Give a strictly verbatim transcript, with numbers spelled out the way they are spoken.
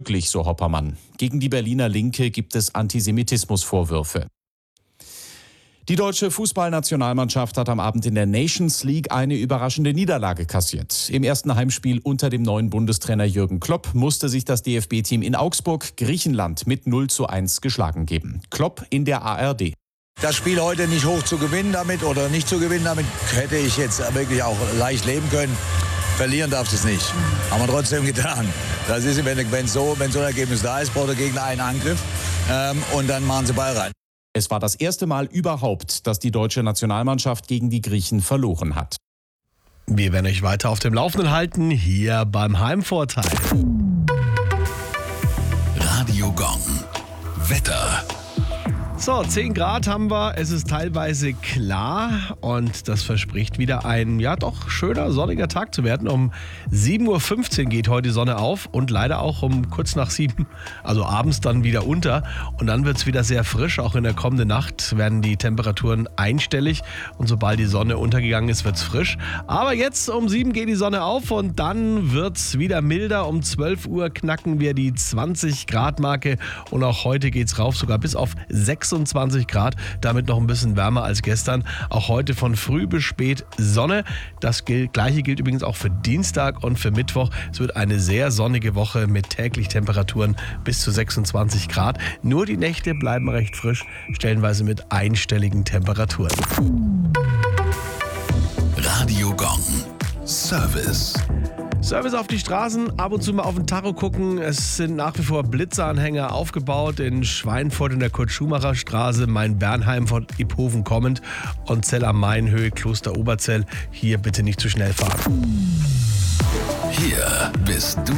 möglich, so Hoppermann. Gegen die Berliner Linke gibt es Antisemitismusvorwürfe. Die deutsche Fußballnationalmannschaft hat am Abend in der Nations League eine überraschende Niederlage kassiert. Im ersten Heimspiel unter dem neuen Bundestrainer Jürgen Klopp musste sich das D F B-Team in Augsburg Griechenland mit null zu eins geschlagen geben. Klopp in der A R D. Das Spiel heute nicht hoch zu gewinnen damit oder nicht zu gewinnen damit, hätte ich jetzt wirklich auch leicht leben können. Verlieren darfst du es nicht. Haben wir trotzdem getan. Das ist, wenn, wenn, so, wenn so ein Ergebnis da ist, braucht der Gegner einen Angriff ähm, und dann machen sie Ball rein. Es war das erste Mal überhaupt, dass die deutsche Nationalmannschaft gegen die Griechen verloren hat. Wir werden euch weiter auf dem Laufenden halten, hier beim Heimvorteil. Radio Gong. Wetter. So, zehn Grad haben wir, es ist teilweise klar und das verspricht wieder ein, ja doch, schöner, sonniger Tag zu werden. Um sieben Uhr fünfzehn geht heute die Sonne auf und leider auch um kurz nach sieben, also abends dann wieder unter. Und dann wird es wieder sehr frisch, auch in der kommenden Nacht werden die Temperaturen einstellig und sobald die Sonne untergegangen ist, wird es frisch. Aber jetzt um sieben geht die Sonne auf und dann wird es wieder milder. Um zwölf Uhr knacken wir die zwanzig Grad Marke und auch heute geht es rauf, sogar bis auf sechsundzwanzig Grad, damit noch ein bisschen wärmer als gestern. Auch heute von früh bis spät Sonne. Das gilt, Gleiche gilt übrigens auch für Dienstag und für Mittwoch. Es wird eine sehr sonnige Woche mit täglich Temperaturen bis zu sechsundzwanzig Grad. Nur die Nächte bleiben recht frisch, stellenweise mit einstelligen Temperaturen. Radio Gong. Service. Service auf die Straßen, ab und zu mal auf den Tacho gucken. Es sind nach wie vor Blitzeranhänger aufgebaut in Schweinfurt in der Kurt-Schumacher-Straße, Main-Bernheim von Iphofen kommend und Zell am Main, Höhe Kloster Oberzell. Hier bitte nicht zu schnell fahren. Hier bist du